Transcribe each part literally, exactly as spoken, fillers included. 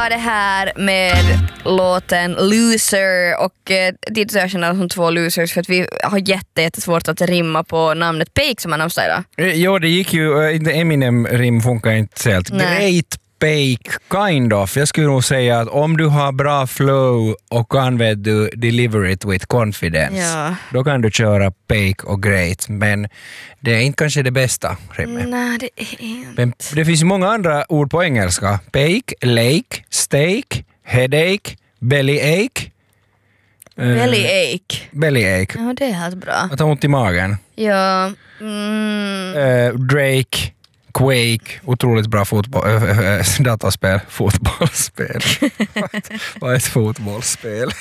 var det här med låten Loser och eh, dit så jag känner som två losers för att vi har jätte, jättesvårt att rimma på namnet Peik som man namnsdag idag. Jo, det gick ju, inte Eminem-rim funkar inte helt. Nej. Great Peik, kind of. Jag skulle nog säga att om du har bra flow och kan vet du deliver it with confidence, Ja. då kan du köra Peik och great, men det är inte kanske det bästa rimmet. Nej, det är inte. Men det finns ju många andra ord på engelska. Peik, lake, steak, headache, bellyache. Bellyache. Bellyache. Ja, det är helt bra. Att ha ont i magen. Ja. Mm. Uh, Drake, Quake, otroligt bra fotboll, äh, äh, dataspel, fotbollsspel. Vad är ett fotbollsspel?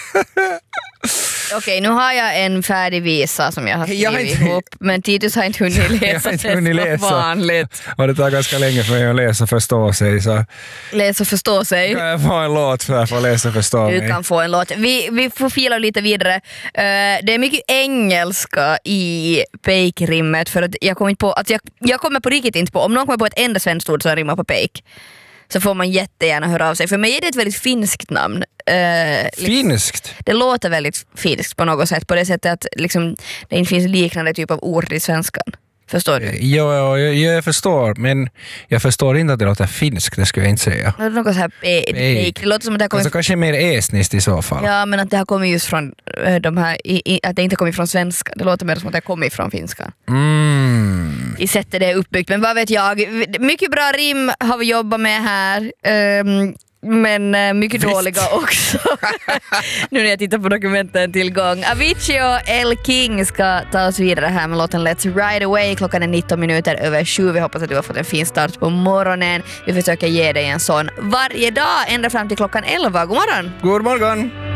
Okej, nu har jag en färdig visa som jag har Jag har skrivit inte- ihop, men Titus har inte hunnit Jag läsa har inte det hunnit som läsa. vanligt. Och det tar ganska länge för mig att läsa och förstå sig, så Läs och förstå sig. kan jag få en låt för att få läsa och förstå Du mig. kan få en låt. Vi, vi får fila lite vidare. Uh, det är mycket engelska i Peik-rimmet för att jag kommer inte på, att jag, jag kommer på riktigt inte på, om någon kommer på ett enda svenskt ord som rimmar på Peik så får man jättegärna höra av sig. För mig är det ett väldigt finskt namn. Uh, liksom, Finskt? det låter väldigt finskt på något sätt, på det sättet att liksom, det inte finns liknande typ av ord i svenskan. Förstår du? Jo, jo, jo, jag förstår, men jag förstår inte att det låter finskt, det skulle jag inte säga. Det är något så här pe- Peik. Det låter som att det har kommit Alltså kanske mer estniskt i så fall. Ja, men att det har kommit just från äh, de här, i, i, att det inte kommit från svenska. Det låter mer som att det har kommit från finska. Mm. I sättet det är uppbyggt, men vad vet jag. Mycket bra rim har vi jobbat med här. Um, men uh, mycket Visst. dåliga också. Nu när jag tittar på dokumenten tillgång. Avicii och El King ska ta oss vidare här med låten Let's Ride Away. Klockan är nitton minuter över sju. Vi hoppas att du har fått en fin start på morgonen. Vi försöker ge dig en sån varje dag ända fram till klockan elva. God morgon! God morgon!